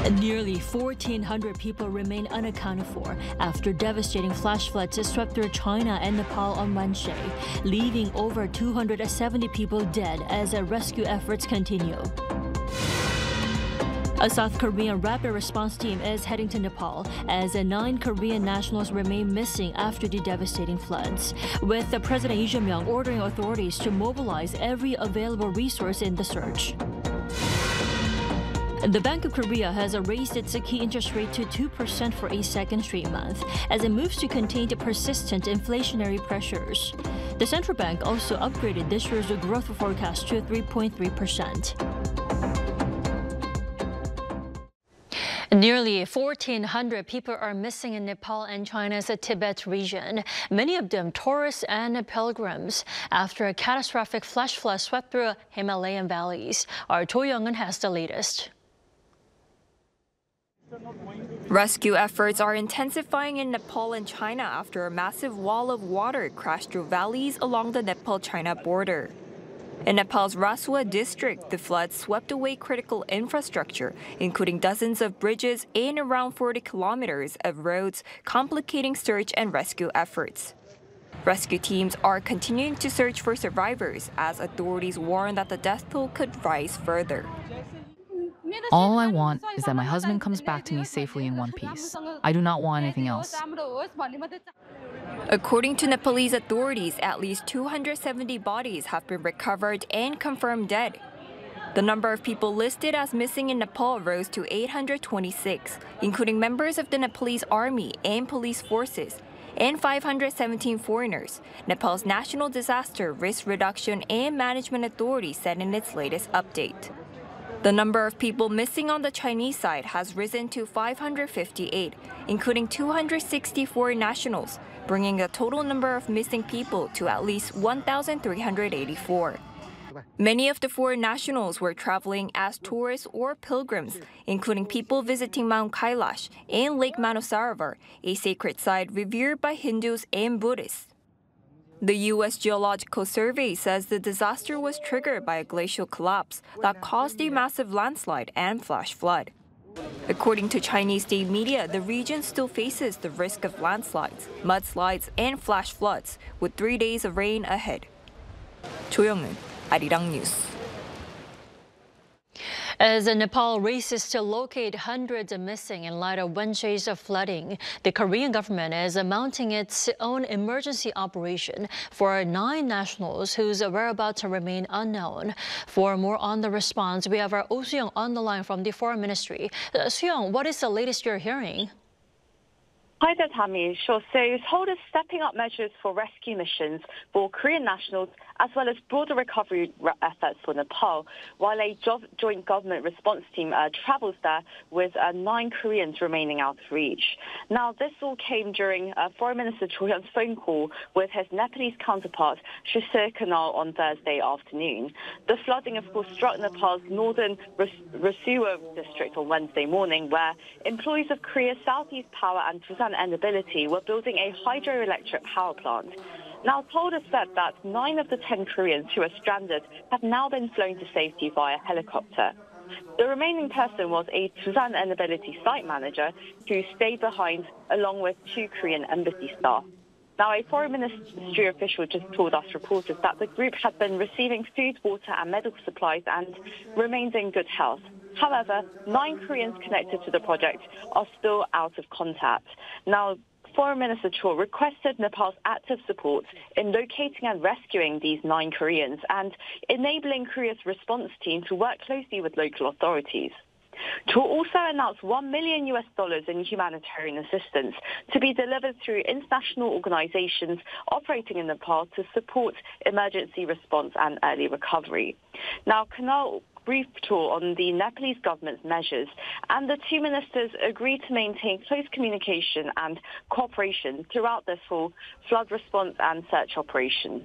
Nearly 1,400 people remain unaccounted for after devastating flash floods swept through China and Nepal on Wednesday, leaving over 270 people dead as rescue efforts continue. A South Korean rapid response team is heading to Nepal as 9 Korean nationals remain missing after the devastating floods, with President Lee Jae-myung ordering authorities to mobilize every available resource in the search. The Bank of Korea has raised its key interest rate to 2% for a second straight month as it moves to contain the persistent inflationary pressures. The central bank also upgraded this year's growth forecast to 3.3%. Nearly 1,400 people are missing in Nepal and China's Tibet region, many of them tourists and pilgrims, after a catastrophic flash flood swept through Himalayan valleys. Our Cho Young-eun has the latest. Rescue efforts are intensifying in Nepal and China after a massive wall of water crashed through valleys along the Nepal-China border. In Nepal's Rasua district, the floods swept away critical infrastructure, including dozens of bridges and around 40 kilometers of roads, complicating search and rescue efforts. Rescue teams are continuing to search for survivors as authorities warn that the death toll could rise further. All I want is that my husband comes back to me safely in one piece. I do not want anything else. According to Nepalese authorities, at least 270 bodies have been recovered and confirmed dead. The number of people listed as missing in Nepal rose to 826, including members of the Nepalese army and police forces, and 517 foreigners, Nepal's National Disaster Risk Reduction and Management Authority said in its latest update. The number of people missing on the Chinese side has risen to 558, including 264 nationals, bringing the total number of missing people to at least 1,384. Many of the foreign nationals were traveling as tourists or pilgrims, including people visiting Mount Kailash and Lake Manosarovar, a sacred site revered by Hindus and Buddhists. The U.S. Geological Survey says the disaster was triggered by a glacial collapse that caused a massive landslide and flash flood. According to Chinese state media, the region still faces the risk of landslides, mudslides, and flash floods, with 3 days of rain ahead. Cho Young-eun, Arirang News. As Nepal races to locate hundreds of missing in light of Wednesday's flooding, the Korean government is mounting its own emergency operation for 9 nationals whose whereabouts remain unknown. For more on the response, we have our Oh Soo-young on the line from the Foreign Ministry. Soo-young, what is the latest you're hearing? Hi there, Tammy. Sure. So Seoul is stepping up measures for rescue missions for Korean nationals as well as broader recovery efforts for Nepal, while a joint government response team travels there with 9 Koreans remaining out of reach. Now, this all came during Foreign Minister Cho Hyun's phone call with his Nepalese counterpart, Shrisir Kanal, on Thursday afternoon. The flooding, of course, struck Nepal's northern Rasua district on Wednesday morning, where employees of Korea's Southeast Power and Busan Energy were building a hydroelectric power plant. Now, told us that 9 of the 10 Koreans who are stranded have now been flown to safety via helicopter. The remaining person was a Busan Energy site manager who stayed behind along with 2 Korean embassy staff. Now, a foreign ministry official just told us reporters that the group had been receiving food, water and medical supplies and remains in good health. However, 9 Koreans connected to the project are still out of contact. Now, Foreign Minister Cho requested Nepal's active support in locating and rescuing these 9 Koreans and enabling Korea's response team to work closely with local authorities. Cho also announced $1 million in humanitarian assistance to be delivered through international organizations operating in Nepal to support emergency response and early recovery. Now, Kanal briefed Cho on the Nepalese government's measures, and the 2 ministers agreed to maintain close communication and cooperation throughout this whole flood response and search operation.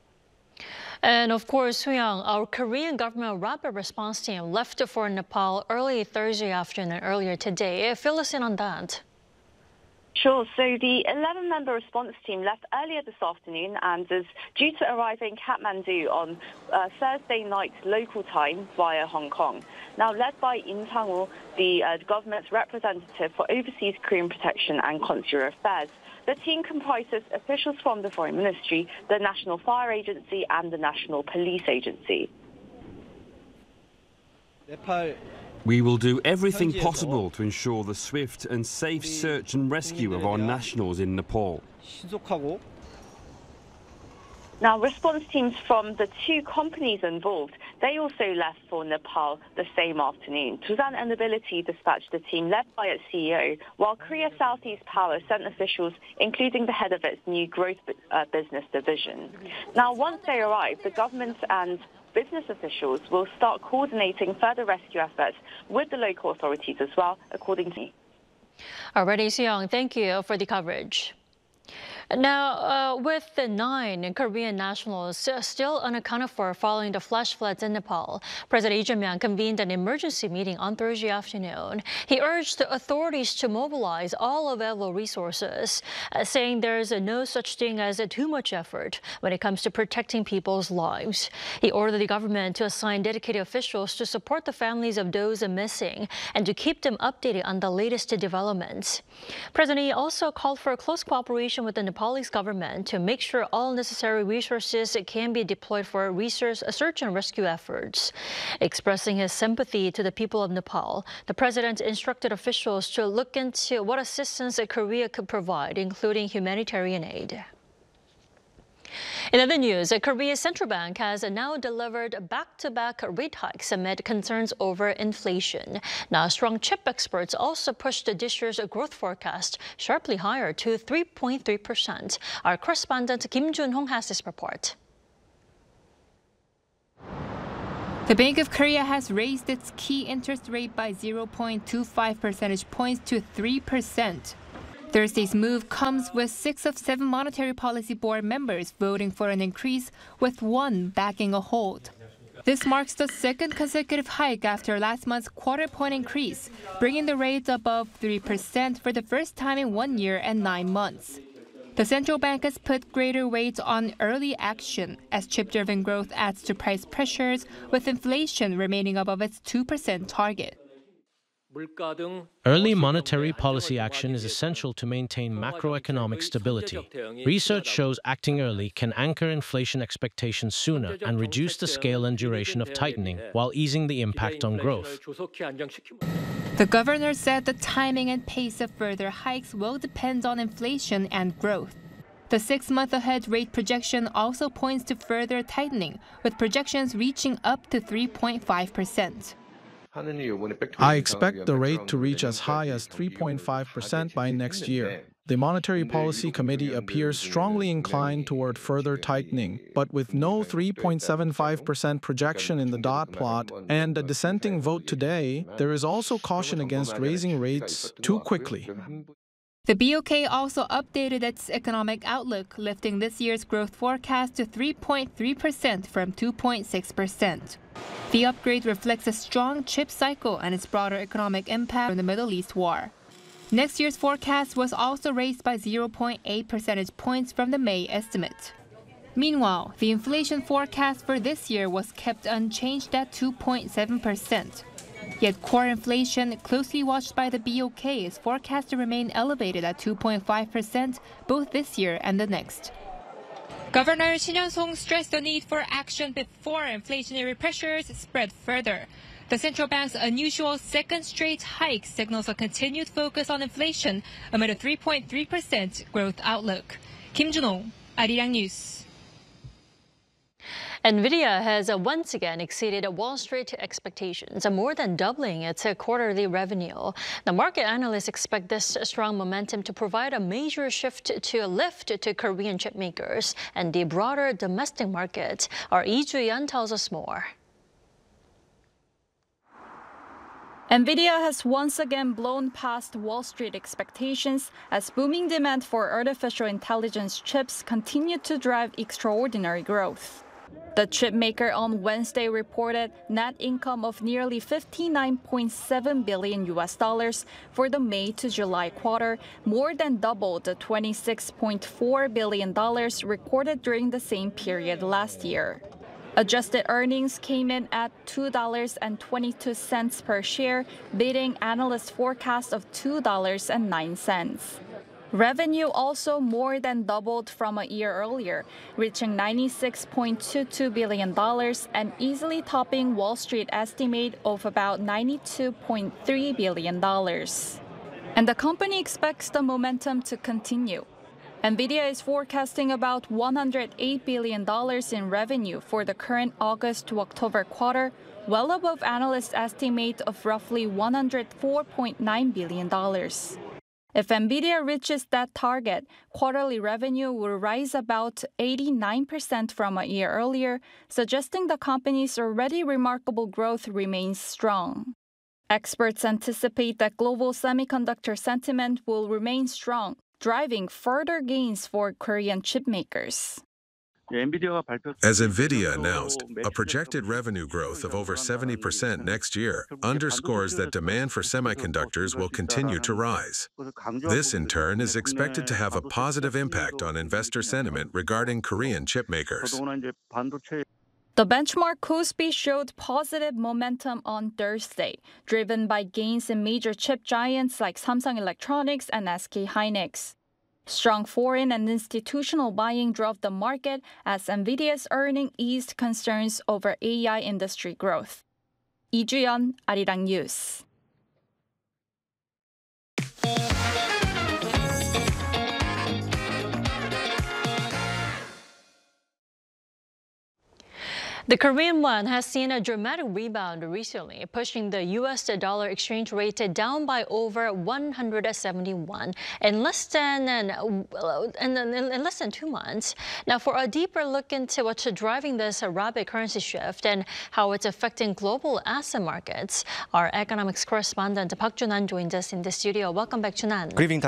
And of course, Soo-young, our Korean government rapid response team left for Nepal early Thursday afternoon earlier today. Fill us in on that. Sure. So the 11-member response team left earlier this afternoon and is due to arrive in Kathmandu on Thursday night local time via Hong Kong. Now, led by In Sang-woo, the government's representative for overseas Korean protection and consular affairs. The team comprises officials from the Foreign Ministry, the National Fire Agency and the National Police Agency. We will do everything possible to ensure the swift and safe search and rescue of our nationals in Nepal. Now, response teams from the two companies involved, they also left for Nepal the same afternoon. Tusan Enerbility dispatched the team led by its CEO, while Korea Southeast Power sent officials, including the head of its new growth business division. Now, once they arrive, the government and business officials will start coordinating further rescue efforts with the local authorities as well, according to me. Alrighty, Seong, thank you for the coverage. Now, with the 9 Korean nationals still unaccounted for following the flash floods in Nepal, President Lee Jae-myung convened an emergency meeting on Thursday afternoon. He urged the authorities to mobilize all available resources, saying there's no such thing as too much effort when it comes to protecting people's lives. He ordered the government to assign dedicated officials to support the families of those missing and to keep them updated on the latest developments. President Lee also called for close cooperation with the Nepalese government to make sure all necessary resources can be deployed for search and rescue efforts. Expressing his sympathy to the people of Nepal, the president instructed officials to look into what assistance Korea could provide, including humanitarian aid. In other news, Korea's central bank has now delivered back-to-back rate hikes amid concerns over inflation. Now, strong chip experts also pushed this year's growth forecast sharply higher to 3.3%. Our correspondent Kim Jun-hong has this report. The Bank of Korea has raised its key interest rate by 0.25 percentage points to 3%. Thursday's move comes with 6 of 7 Monetary Policy Board members voting for an increase, with 1 backing a hold. This marks the second consecutive hike after last month's quarter-point increase, bringing the rate above 3% for the first time in 1 year and 9 months. The central bank has put greater weight on early action as chip-driven growth adds to price pressures, with inflation remaining above its 2% target. Early monetary policy action is essential to maintain macroeconomic stability. Research shows acting early can anchor inflation expectations sooner and reduce the scale and duration of tightening while easing the impact on growth. The governor said the timing and pace of further hikes will depend on inflation and growth. The 6-month ahead rate projection also points to further tightening, with projections reaching up to 3.5%. I expect the rate to reach as high as 3.5% by next year. The Monetary Policy Committee appears strongly inclined toward further tightening, but with no 3.75% projection in the dot plot and a dissenting vote today, there is also caution against raising rates too quickly. The BOK also updated its economic outlook, lifting this year's growth forecast to 3.3% from 2.6%. The upgrade reflects a strong chip cycle and its broader economic impact from the Middle East war. Next year's forecast was also raised by 0.8 percentage points from the May estimate. Meanwhile, the inflation forecast for this year was kept unchanged at 2.7%. Yet core inflation, closely watched by the BOK, is forecast to remain elevated at 2.5% both this year and the next. Governor Shin Hyun-song stressed the need for action before inflationary pressures spread further. The central bank's unusual second straight hike signals a continued focus on inflation amid a 3.3% growth outlook. Kim Jun-ho, Arirang News. NVIDIA has once again exceeded Wall Street expectations, more than doubling its quarterly revenue. The market analysts expect this strong momentum to provide a major lift to Korean chip makers and the broader domestic market. Our Lee Ju-yeon tells us more. NVIDIA has once again blown past Wall Street expectations as booming demand for artificial intelligence chips continued to drive extraordinary growth. The chipmaker on Wednesday reported net income of nearly $59.7 billion for the May to July quarter, more than double the $26.4 billion recorded during the same period last year. Adjusted earnings came in at $2.22 per share, beating analyst forecast of $2.09. Revenue also more than doubled from a year earlier, reaching $96.22 billion and easily topping Wall Street estimate of about $92.3 billion. And the company expects the momentum to continue. NVIDIA is forecasting about $108 billion in revenue for the current August to October quarter, well above analyst estimate of roughly $104.9 billion. If NVIDIA reaches that target, quarterly revenue will rise about 89% from a year earlier, suggesting the company's already remarkable growth remains strong. Experts anticipate that global semiconductor sentiment will remain strong, driving further gains for Korean chipmakers. As NVIDIA announced, a projected revenue growth of over 70% next year underscores that demand for semiconductors will continue to rise. This, in turn, is expected to have a positive impact on investor sentiment regarding Korean chipmakers. The benchmark KOSPI showed positive momentum on Thursday, driven by gains in major chip giants like Samsung Electronics and SK hynix. Strong foreign and institutional buying drove the market as NVIDIA's earnings eased concerns over AI industry growth. Lee Ju-yeon, Arirang News. The Korean won has seen a dramatic rebound recently, pushing the U.S. dollar exchange rate down by over 171 in less than 2 months. Now, for a deeper look into what's driving this rapid currency shift and how it's affecting global asset markets, our economics correspondent Park Jun-han joins us in the studio. Welcome back, Jun-han. Good evening,